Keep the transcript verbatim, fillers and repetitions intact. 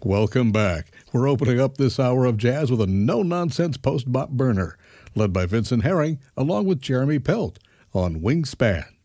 Welcome back. We're opening up this hour of jazz with a no-nonsense post-bop burner, led by Vincent Herring along with Jeremy Pelt on Wingspan.